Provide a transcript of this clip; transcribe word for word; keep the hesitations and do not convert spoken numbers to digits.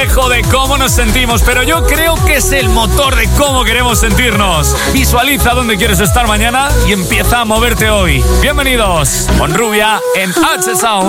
reflejo de cómo nos sentimos, pero yo creo que es el motor de cómo queremos sentirnos. Visualiza dónde quieres estar mañana y empieza a moverte hoy. Bienvenidos con Rubia en H-Sound.